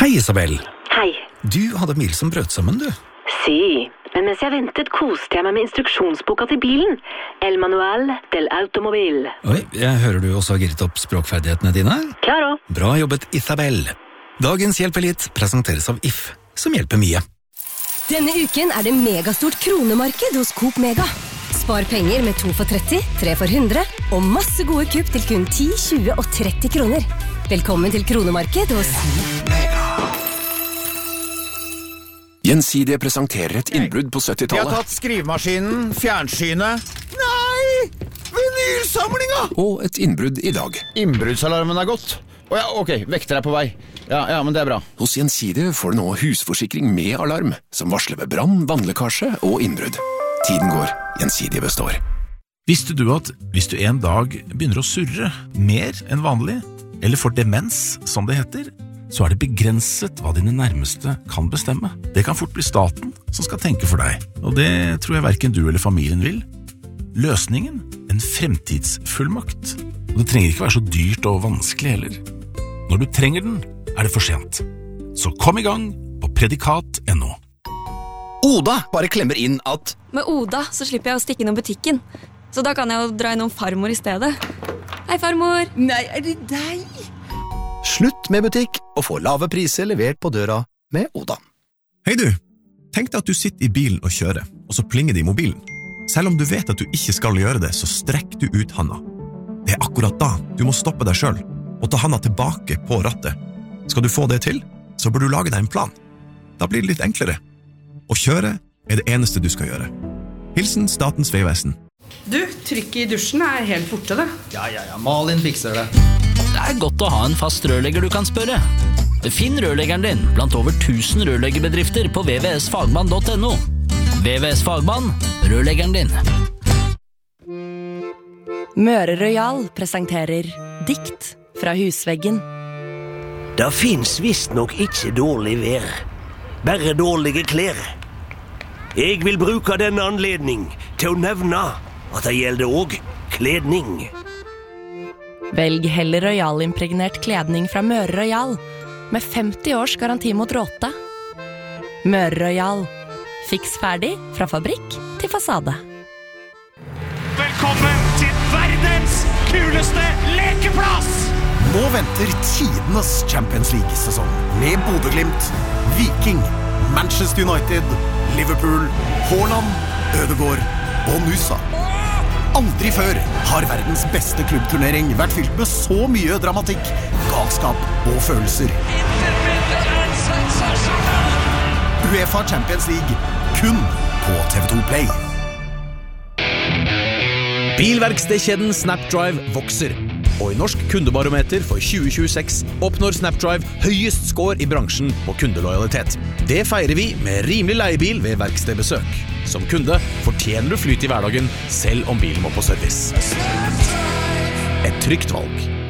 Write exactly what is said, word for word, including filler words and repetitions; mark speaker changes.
Speaker 1: Hei, Isabel.
Speaker 2: Hei.
Speaker 1: Du hadde mil som brøt sammen, du.
Speaker 2: Si, men mens jeg ventet koste jeg meg med instruksjonsboka til bilen. El Manual del Automobil.
Speaker 1: Oi, jeg hører du også har gitt opp språkferdighetene dine.
Speaker 2: Klaro.
Speaker 1: Bra jobbet, Isabel. Dagens Hjelpelitt presenteres av I F, som hjelper mye.
Speaker 3: Denne uken er det megastort kronemarked hos Coop Mega. Spar penger med to for tretti, tre for hundre, og masse gode kupp til kun ti, tjue og tretti kroner. Velkommen til kronemarked hos Mega.
Speaker 4: Gjensidige presenterer et innbrudd på
Speaker 5: Vi har
Speaker 4: syttitallet.
Speaker 5: tatt skrivemaskinen, fjernsynet. Nei! Vinylsamlinga!
Speaker 4: Og et innbrudd i dag.
Speaker 5: Innbruddsalarmen er gått. Å ja, ok, vekter er på vei. Ja, ja, men det er bra.
Speaker 4: Hos Gjensidige får du nå husforsikring med alarm, som varsler ved brann, vannlekkasje og innbrudd. Tiden går, Gjensidige består.
Speaker 6: Visste du at hvis du en dag begynner å surre mer enn vanlig, eller får demens, som det heter, så er det begrenset hva dine nærmeste kan bestemme. Det kan fort bli staten som skal tenke for deg, og det tror jeg hverken du eller familien vil. Løsningen? En fremtidsfullmakt. Og det trenger ikke være så dyrt og vanskelig heller. Når du trenger den, er det for sent. Så kom i gang på predikat punktum no.
Speaker 7: Oda bare klemmer inn at
Speaker 8: Med Oda så slipper jeg å stikke innom butikken, så da kan jeg jo dra innom farmor i stedet. Hei, farmor!
Speaker 7: Nei, er det deg? Slutt med butikk og få lave priser levert på døra med Oda.
Speaker 9: Hei du, tenk deg at du sitter i bilen og kjører, og så plinger det i mobilen. Selv om du vet at du ikke skal gjøre det, så strekk du ut handa. Det er akkurat da du må stoppe deg selv og ta handa tilbake på rattet. Skal du få det til, så bør du lage deg en plan. Da blir det litt enklere. Å kjøre er det eneste du skal gjøre. Hilsen Statens vegvesen.
Speaker 10: Du, trykket i dusjen er helt borte det.
Speaker 5: Ja, ja, ja, Malin fikser det.
Speaker 11: Det er godt å ha en fast rørlegger du kan spørre. Finn rørleggeren din blant over tusen rørleggerbedrifter på v v s fagmann punktum no. V V S Fagmann, rørleggeren din.
Speaker 3: Møre Royal presenterer Dikt fra husveggen.
Speaker 12: Det finnes visst nok ikke dårlig vær, bare dårlige klær. Jeg vil bruke denne anledning til å nevne at det gjelder også kledning.
Speaker 3: Velg heller Royal-impregnert kledning fra Møre Royal, med femti års garanti mot råte. Møre Royal. Fiks ferdig fra fabrikk til fasade.
Speaker 13: Velkommen til verdens kuleste lekeplass!
Speaker 14: Nå venter tidenes Champions League-sesong med Bodø-Glimt, Viking, Manchester United, Liverpool, Haaland, Ødegaard og Nusa. Aldri før har verdens beste klubbturnering vært fylt med så mye dramatikk, galskap og følelser. UEFA Champions League, kun på T V to Play.
Speaker 15: Bilverkstedkjeden Snapdrive vokser, og i Norsk kundebarometer for tjue tjueseks oppnår Snapdrive høyest score i bransjen på kundelojalitet. Det feirer vi med rimelig leiebil ved verkstedbesøk. Som kunde fortjener du flyt i hverdagen, selv om bilen må på service. Et trygt valg.